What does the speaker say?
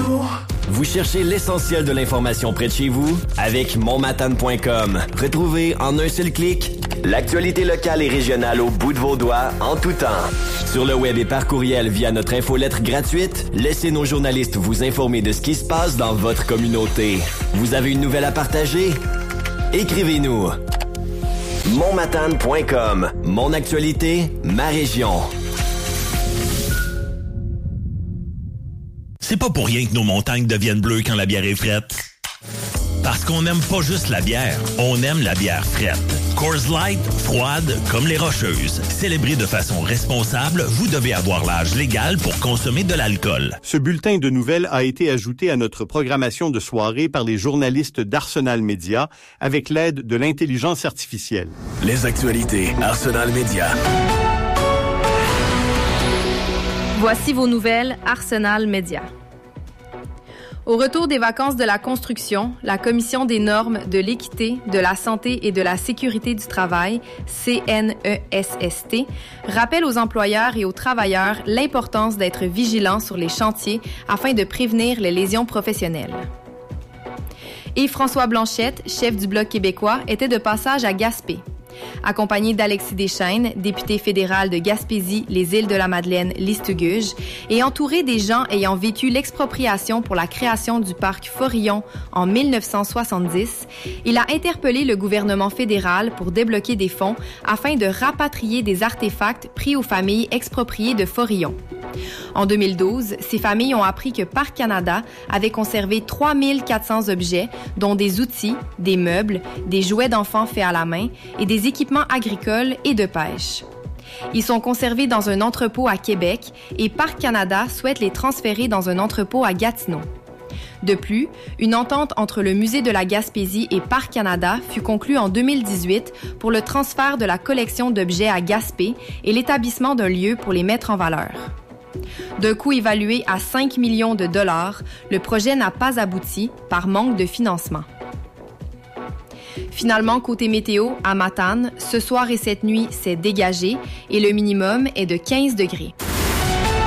Vous cherchez l'essentiel de l'information près de chez vous? Avec monmatane.com. Retrouvez en un seul clic l'actualité locale et régionale au bout de vos doigts en tout temps. Sur le web et par courriel via notre infolettre gratuite, laissez nos journalistes vous informer de ce qui se passe dans votre communauté. Vous avez une nouvelle à partager? Écrivez-nous. monmatane.com. Mon actualité, ma région. C'est pas pour rien que nos montagnes deviennent bleues quand la bière est frette. Parce qu'on n'aime pas juste la bière, on aime la bière frette. Coors Light, froide comme les Rocheuses. Célébrée de façon responsable, vous devez avoir l'âge légal pour consommer de l'alcool. Ce bulletin de nouvelles a été ajouté à notre programmation de soirée par les journalistes d'Arsenal Média avec l'aide de l'intelligence artificielle. Les actualités Arsenal Média. Voici vos nouvelles Arsenal Média. Au retour des vacances de la construction, la Commission des normes de l'équité, de la santé et de la sécurité du travail, CNESST, rappelle aux employeurs et aux travailleurs l'importance d'être vigilants sur les chantiers afin de prévenir les lésions professionnelles. Et François Blanchette, chef du Bloc québécois, était de passage à Gaspé. Accompagné d'Alexis Deschênes, député fédéral de Gaspésie, les Îles-de-la-Madeleine-Listuguge, et entouré des gens ayant vécu l'expropriation pour la création du parc Forillon en 1970, il a interpellé le gouvernement fédéral pour débloquer des fonds afin de rapatrier des artefacts pris aux familles expropriées de Forillon. En 2012, ces familles ont appris que Parc Canada avait conservé 3400 objets, dont des outils, des meubles, des jouets d'enfants faits à la main et des équipements agricoles et de pêche. Ils sont conservés dans un entrepôt à Québec et Parc Canada souhaite les transférer dans un entrepôt à Gatineau. De plus, une entente entre le Musée de la Gaspésie et Parc Canada fut conclue en 2018 pour le transfert de la collection d'objets à Gaspé et l'établissement d'un lieu pour les mettre en valeur. D'un coût évalué à 5 millions de dollars, le projet n'a pas abouti par manque de financement. Finalement, côté météo, à Matane, ce soir et cette nuit, c'est dégagé et le minimum est de 15 degrés.